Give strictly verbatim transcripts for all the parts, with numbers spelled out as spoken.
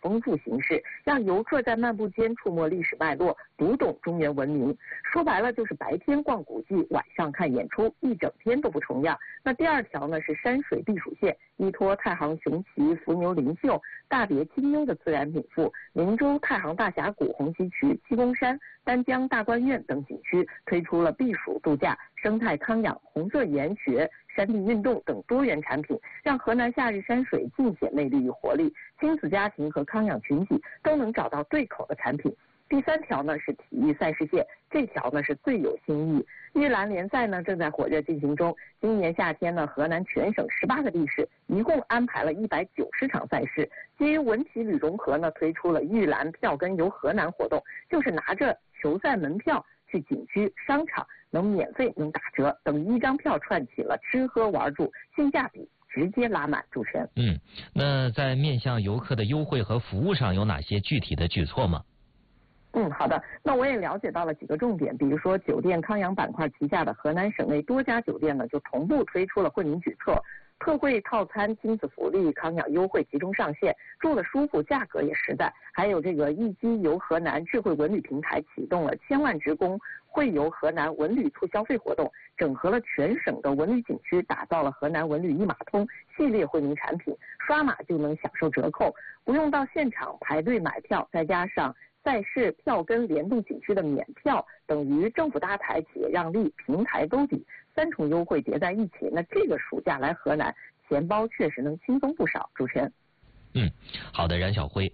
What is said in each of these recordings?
丰富形式，让游客在漫步间触摸历史脉络，读懂中原文明。说白了就是白天逛古迹，晚上看演出，一整天都不重样。那第二条呢是山水避暑线，依托太行雄奇、伏牛灵秀、大别清幽的自然禀赋，灵州太行大峡谷、红旗渠、七公山、丹江大观苑等景区推出了避暑度假、生态康养、红色研学、山地运动等多元产品，让河南夏日山水尽显魅力与活力，亲子家庭和康养群体都能找到对口的产品。第三条呢是体育赛事线，这条呢是最有新意。玉兰联赛呢正在火热进行中，今年夏天呢，河南全省十八个地市一共安排了一百九十场赛事。基于文体旅融合呢，推出了玉兰票根游河南活动，就是拿着球赛门票去景区、商场，能免费能打折，等一张票串起了吃喝玩住，性价比直接拉满。主持人， 嗯，那在面向游客的优惠和服务上有哪些具体的举措吗？ 嗯，好的。那我也了解到了几个重点，比如说酒店康养板块旗下的河南省内多家酒店呢，就同步推出了惠民举措，特惠套餐、亲子福利、康养优惠集中上线，住的舒服，价格也实在。还有这个易基游河南智慧文旅平台启动了千万职工惠游河南文旅促消费活动，整合了全省的文旅景区，打造了河南文旅一码通系列惠民产品，刷码就能享受折扣，不用到现场排队买票，再加上赛事票根联动景区的免票，等于政府搭台、企业让利、平台兜底，三重优惠叠在一起。那这个暑假来河南，钱包确实能轻松不少。主持人， 嗯，好的，冉晓辉。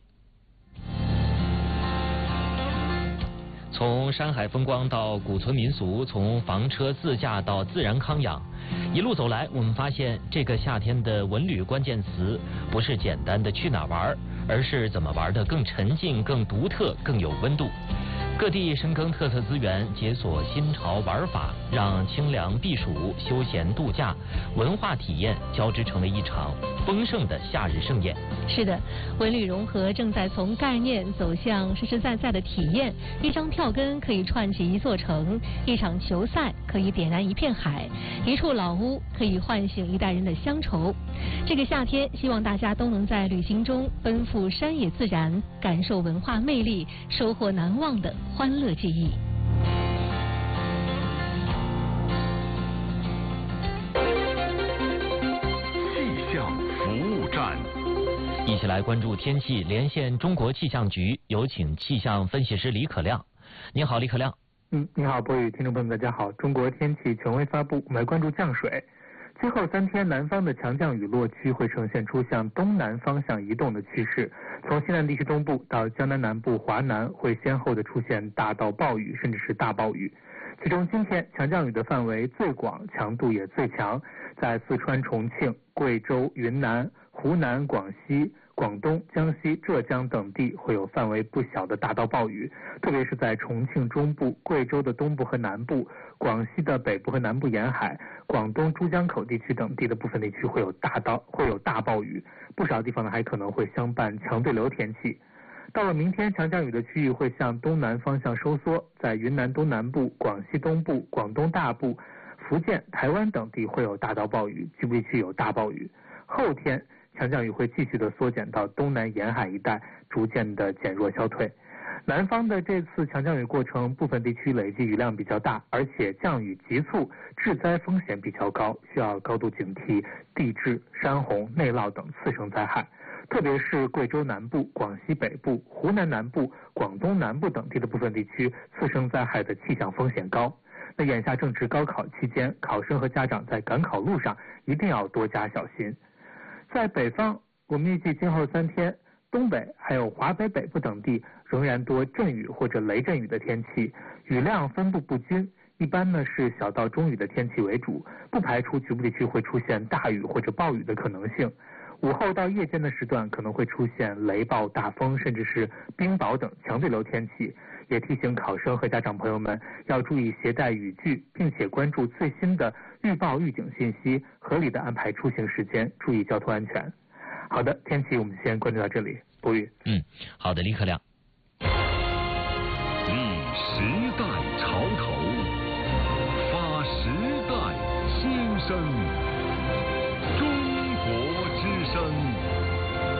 从山海风光到古村民俗，从房车自驾到自然康养，一路走来，我们发现这个夏天的文旅关键词不是简单的去哪玩，而是怎么玩得更沉浸、更独特、更有温度。各地深耕特色资源，解锁新潮玩法，让清凉避暑、休闲度假、文化体验交织成为一场丰盛的夏日盛宴。 是的，文旅融合正在从概念走向实实在在的体验。一张票根可以串起一座城，一场球赛可以点燃一片海，一处老屋可以唤醒一代人的乡愁。这个夏天，希望大家都能在旅行中奔赴山野自然，感受文化魅力，收获难忘的欢乐记忆。 气象服务站， 一起来关注天气，连线中国气象局，有请气象分析师李可亮。你好，李可亮。 嗯，你好，博宇，听众朋友们，大家好。中国天气权威发布，我们来关注降水。今后三天，南方的强降雨落区会呈现出向东南方向移动的趋势，从西南地区东部到江南南部、华南会先后的出现大到暴雨，甚至是大暴雨。其中今天强降雨的范围最广，强度也最强，在四川、重庆、贵州、云南、湖南、广西、广东、江西、浙江等地会有范围不小的大到暴雨，特别是在重庆中部、贵州的东部和南部、广西的北部和南部沿海、广东珠江口地区等地的部分地区会有大到会有大暴雨，不少地方呢还可能会相伴强对流天气。到了明天，强降雨的区域会向东南方向收缩，在云南东南部、广西东部、广东大部、福建、台湾等地会有大到暴雨，局部地区有大暴雨。后天强降雨会继续的缩减到东南沿海一带，逐渐的减弱消退。南方的这次强降雨过程，部分地区累计雨量比较大，而且降雨急促，致灾风险比较高，需要高度警惕地质、山洪、内涝等次生灾害。特别是贵州南部、广西北部、湖南南部、广东南部等地的部分地区，次生灾害的气象风险高。那眼下正值高考期间，考生和家长在赶考路上一定要多加小心。在北方，我们预计今后三天，东北还有华北北部等地仍然多阵雨或者雷阵雨的天气，雨量分布不均，一般呢是小到中雨的天气为主，不排除局部地区会出现大雨或者暴雨的可能性。午后到夜间的时段可能会出现雷暴、大风，甚至是冰雹等强对流天气，也提醒考生和家长朋友们要注意携带雨具，并且关注最新的预报预警信息，合理的安排出行时间，注意交通安全。好的，天气我们先关注到这里，博宇。 嗯，好的，李可亮。